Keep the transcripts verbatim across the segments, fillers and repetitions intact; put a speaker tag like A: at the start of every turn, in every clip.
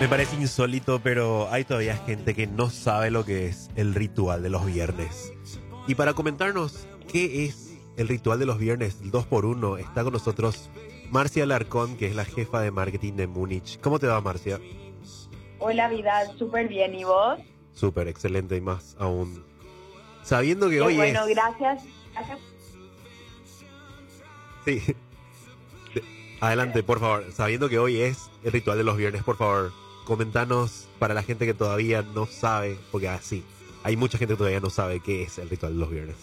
A: Me parece insólito, pero hay todavía gente que no sabe lo que es el ritual de los viernes. Y para comentarnos qué es el ritual de los viernes, el dos por uno, está con nosotros Marcia Alarcón, que es la jefa de marketing de Múnich. ¿Cómo te va, Marcia?
B: Hola, Vidal, súper bien. ¿Y vos?
A: Súper, excelente y más aún. Sabiendo que
B: Qué
A: hoy
B: bueno,
A: es...
B: gracias. gracias.
A: Sí. Adelante, por favor. Sabiendo que hoy es el ritual de los viernes, por favor, comentanos para la gente que todavía no sabe, porque así, hay mucha gente que todavía no sabe qué es el ritual de los viernes.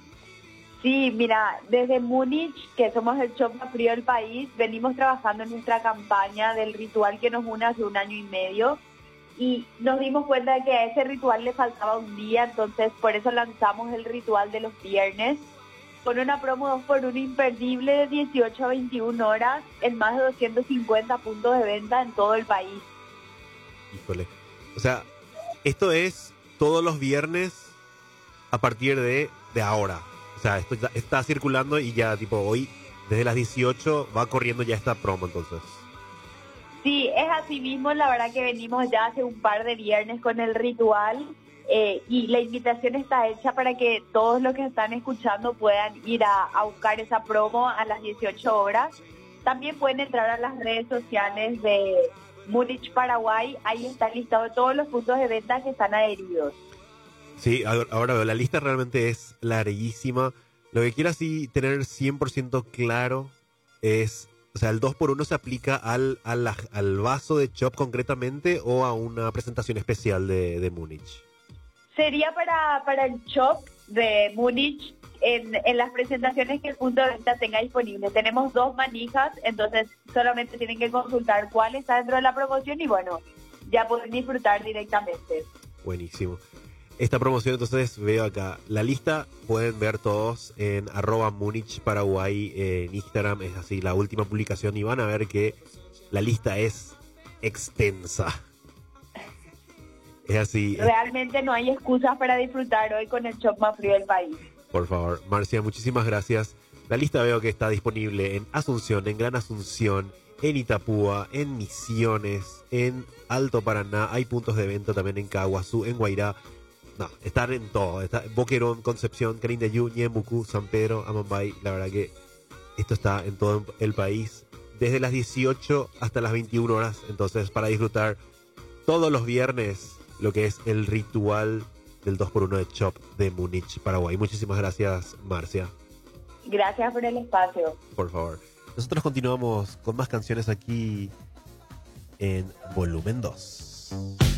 B: Sí, mira, desde Múnich, que somos el shop más frío del país, venimos trabajando en nuestra campaña del ritual que nos une hace un año y medio y nos dimos cuenta de que a ese ritual le faltaba un día, entonces por eso lanzamos el ritual de los viernes con una promo dos por uno imperdible de dieciocho a veintiuna horas en más de doscientos cincuenta puntos de venta en todo el país.
A: Híjole. O sea, esto es todos los viernes a partir de, de ahora. O sea, esto ya está circulando y ya, tipo, hoy, desde las dieciocho, va corriendo ya esta promo, entonces.
B: Sí, es así mismo, la verdad que venimos ya hace un par de viernes con el ritual eh, y la invitación está hecha para que todos los que están escuchando puedan ir a, a buscar esa promo a las dieciocho horas. También pueden entrar a las redes sociales de Múnich Paraguay, ahí está listado todos los puntos de venta que están adheridos.
A: Sí, ahora ahora veo, la lista realmente es larguísima. Lo que quiero así tener cien por ciento claro es, o sea, el dos por uno se aplica al, al, al vaso de Chop concretamente o a una presentación especial de, de Múnich.
B: Sería para, para el shop de Múnich en, en las presentaciones que el punto de venta tenga disponible. Tenemos dos manijas, entonces solamente tienen que consultar cuál está dentro de la promoción y bueno, ya pueden disfrutar directamente.
A: Buenísimo. Esta promoción, entonces, veo acá. La lista pueden ver todos en arroba Múnich Paraguay en Instagram. Es así, la última publicación. Y van a ver que la lista es extensa. Es así.
B: Realmente no hay excusas para disfrutar hoy con el shop más frío del país.
A: Por favor, Marcia, muchísimas gracias. La lista veo que está disponible en Asunción, en Gran Asunción, en Itapúa, en Misiones, en Alto Paraná. Hay puntos de venta también en Caguazú, en Guairá. No, están en todo. Está Boquerón, Concepción, Canindeyú, Ñemucú, San Pedro, Amambay. La verdad que esto está en todo el país. Desde las dieciocho hasta las veintiuna horas. Entonces, para disfrutar todos los viernes lo que es el ritual del dos por uno de Chop de Múnich, Paraguay. Muchísimas gracias, Marcia.
B: Gracias por el espacio.
A: Por favor. Nosotros continuamos con más canciones aquí en Volumen dos.